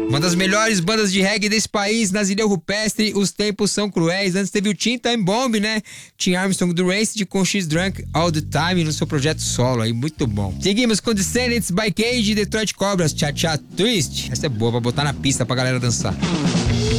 Uma das melhores bandas de reggae desse país, nas Ilhas Rupestre, Os Tempos São Cruéis. Antes teve o Teen Time Bomb, né? Tim Armstrong do Rancid com She's Drunk All the Time no seu projeto solo aí, muito bom. Seguimos com Descendants by Cage e Detroit Cobras, Cha Cha Twist. Essa é boa pra botar na pista pra galera dançar.